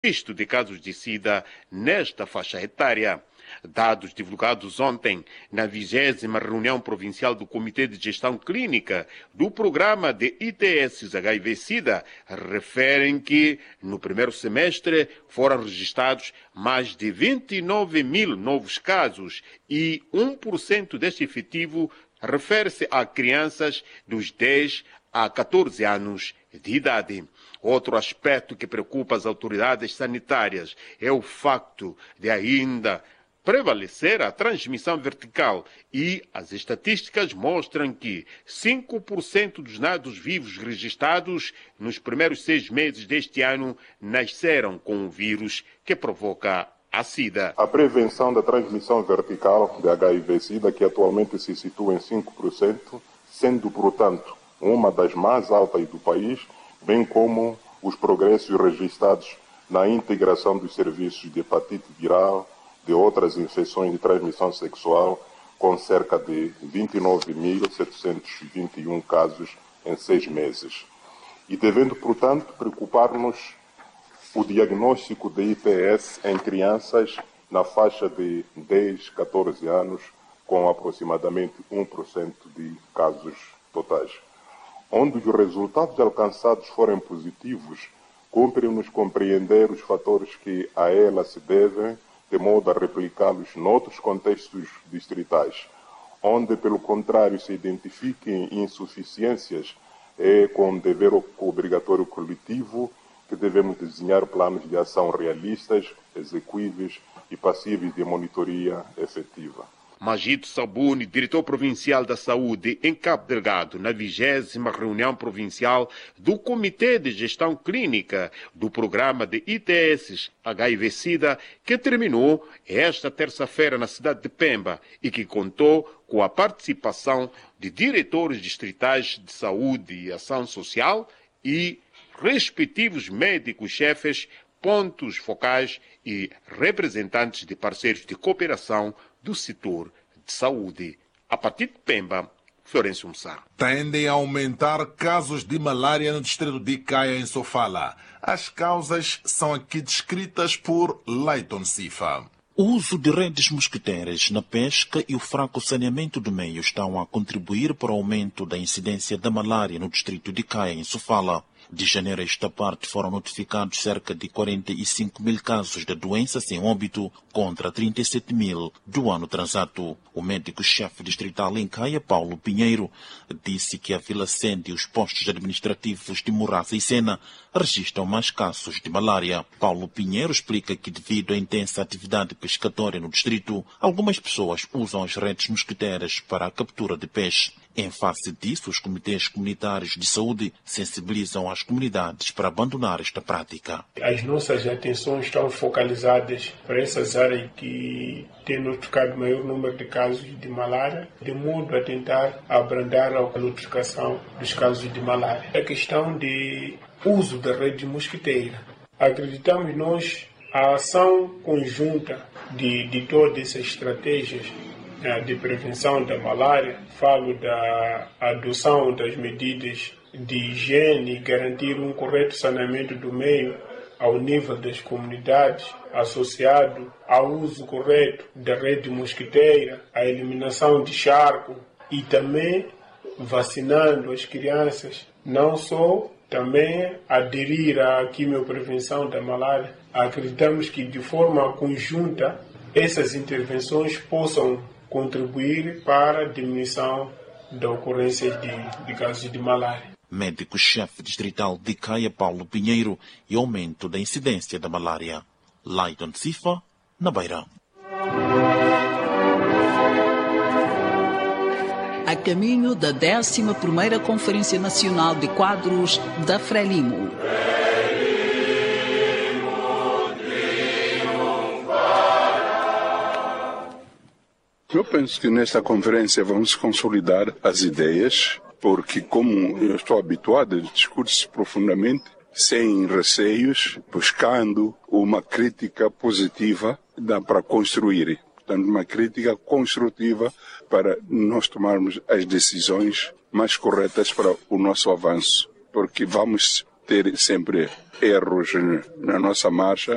registro de casos de SIDA nesta faixa etária. Dados divulgados ontem na 20ª reunião provincial do Comitê de Gestão Clínica do Programa de ITS HIV-Sida referem que no primeiro semestre foram registrados mais de 29 mil novos casos e 1% deste efetivo refere-se a crianças dos 10 a 14 anos de idade. Outro aspecto que preocupa as autoridades sanitárias é o facto de ainda prevalecer a transmissão vertical e as estatísticas mostram que 5% dos nados vivos registrados nos primeiros 6 meses deste ano nasceram com o vírus que provoca a SIDA. A prevenção da transmissão vertical de HIV-Sida, que atualmente se situa em 5%, sendo, portanto, uma das mais altas do país, bem como os progressos registrados na integração dos serviços de hepatite viral, de outras infecções de transmissão sexual, com cerca de 29.721 casos em 6 meses. E devendo, portanto, preocupar-nos o diagnóstico de ITS em crianças na faixa de 10 a 14 anos, com aproximadamente 1% de casos totais. Onde os resultados alcançados forem positivos, cumpre-nos compreender os fatores que a ela se devem, de modo a replicá-los noutros contextos distritais. Onde, pelo contrário, se identifiquem insuficiências, é com dever obrigatório coletivo que devemos desenhar planos de ação realistas, execuíveis e passíveis de monitoria efetiva. Magito Sabuni, diretor provincial da Saúde em Cabo Delgado, na 20ª reunião provincial do Comitê de Gestão Clínica do Programa de ITS HIV-Sida, que terminou esta terça-feira na cidade de Pemba e que contou com a participação de diretores distritais de saúde e ação social e respectivos médicos-chefes, pontos focais e representantes de parceiros de cooperação do setor de saúde. A partir de Pemba, Florencio Mussar. Tendem a aumentar casos de malária no distrito de Caia, em Sofala. As causas são aqui descritas por Leiton Sifa. O uso de redes mosquiteiras na pesca e o fraco saneamento do meio estão a contribuir para o aumento da incidência da malária no distrito de Caia, em Sofala. De janeiro a esta parte foram notificados cerca de 45 mil casos da doença sem óbito contra 37 mil do ano transato. O médico-chefe distrital em Caia, Paulo Pinheiro, disse que a Vila Sende e os postos administrativos de Morraça e Sena registram mais casos de malária. Paulo Pinheiro explica que devido à intensa atividade pescatória no distrito, algumas pessoas usam as redes mosquiteiras para a captura de peixe. Em face disso, os comitês comunitários de saúde sensibilizam as comunidades para abandonar esta prática. As nossas atenções estão focalizadas para essas áreas que têm notificado maior número de casos de malária, de modo a tentar abrandar a notificação dos casos de malária. A questão de uso da rede mosquiteira. Acreditamos nós a ação conjunta de todas essas estratégias de prevenção da malária, falo da adoção das medidas de higiene e garantir um correto saneamento do meio ao nível das comunidades, associado ao uso correto da rede mosquiteira, a eliminação de charco e também vacinando as crianças, não só também aderir à quimioprevenção da malária. Acreditamos que de forma conjunta essas intervenções possam contribuir para a diminuição da ocorrência de casos de malária. Médico-chefe distrital de Caia, Paulo Pinheiro, e aumento da incidência da malária. Leiton Sifa, na Beira. A caminho da 11ª Conferência Nacional de Quadros da Frelimo. Eu penso que nesta conferência vamos consolidar as ideias, porque como eu estou habituado a discutir profundamente, sem receios, buscando uma crítica positiva, dá para construir. Portanto, uma crítica construtiva para nós tomarmos as decisões mais corretas para o nosso avanço, porque vamos ter sempre erros na nossa marcha,